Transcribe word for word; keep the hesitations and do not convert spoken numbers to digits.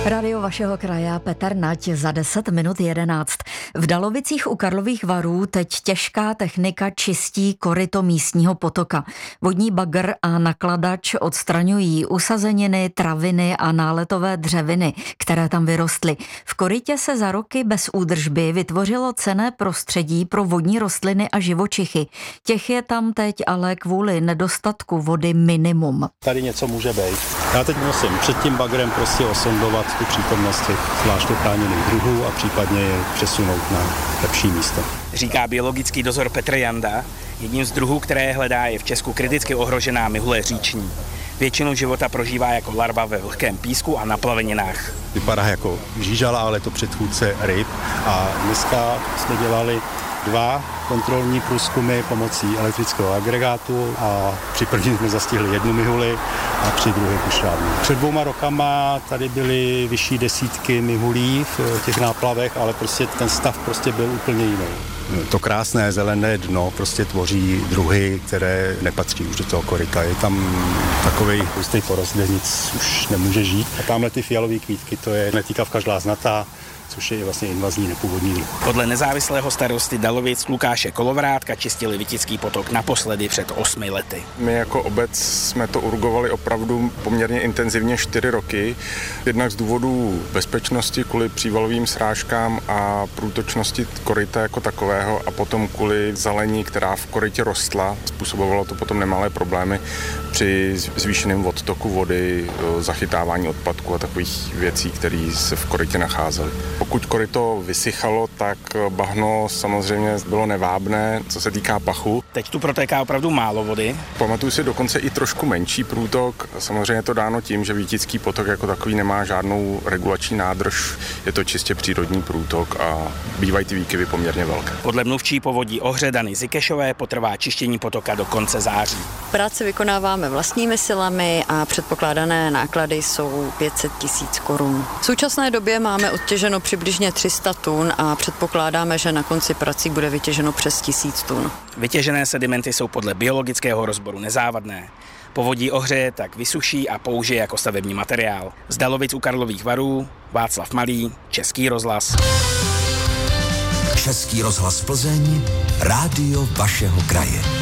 Radio vašeho kraje, Petr Nať, za deset minut jedenáct. V Dalovicích u Karlových Varů teď těžká technika čistí koryto místního potoka. Vodní bagr a nakladač odstraňují usazeniny, traviny a náletové dřeviny, které tam vyrostly. V korytě se za roky bez údržby vytvořilo cenné prostředí pro vodní rostliny a živočichy. Těch je tam teď ale kvůli nedostatku vody minimum. Tady něco může být. Já teď musím před tím bagrem prostě osondovat tu přítomnost těch zvláště chráněných druhů a případně je přesunout na lepší místo. Říká biologický dozor Petr Janda. Jedním z druhů, které hledá, je v Česku kriticky ohrožená mihule říční. Většinu života prožívá jako larva ve vlhkém písku a na plaveninách. Vypadá jako žížala, ale to předchůdce ryb. A dneska jsme dělali dva kontrolní průzkumy pomocí elektrického agregátu a při prvním jsme zastihli jednu mihuli a při druhé už žádnou. Před dvouma rokama tady byly vyšší desítky mihulí v těch náplavech, ale prostě ten stav prostě byl úplně jiný. To krásné zelené dno prostě tvoří druhy, které nepatří už do toho koryta. Je tam takovej hustý porost, kde nic už nemůže žít. A tamhle ty fialové kvítky, to je netýkavka žláznatá, což je vlastně invazní nepůvodní druh. Podle nezávislého starosty Dalovic Lukáše Kolovrátka čistili Vitický potok naposledy před osmi lety. My jako obec jsme to urgovali opravdu poměrně intenzivně čtyři roky. Jednak z důvodu bezpečnosti, kvůli přívalovým srážkám a průtočnosti koryta jako takového a potom kvůli zelení, která v korytě rostla. Způsobovalo to potom nemalé problémy při zvýšeném odtoku vody, zachytávání odpadků a takových věcí, které se v korytě nacházely. Pokud koryto vysychalo, tak bahno samozřejmě bylo nevábné, co se týká pachu. Teď tu protéká opravdu málo vody. Pamatuju si dokonce i trošku menší průtok. Samozřejmě je to dáno tím, že Vitický potok jako takový nemá žádnou regulační nádrž. Je to čistě přírodní průtok a bývají ty výkyvy poměrně velké. Podle mluvčí povodí Ohře Dany Zikešové potrvá čištění potoka do konce září. Práci vykonáváme vlastními silami a předpokládané náklady jsou pět set tisíc korun. V současné době máme odtěženo přibližně tři sta tun a předpokládáme, že na konci prací bude vytěženo přes tisíc tun. Vytěžené sedimenty jsou podle biologického rozboru nezávadné. Povodí Ohře tak vysuší a použije jako stavební materiál. Z Dalovic u Karlových Varů, Václav Malý, Český rozhlas. Český rozhlas Plzeň, rádio vašeho kraje.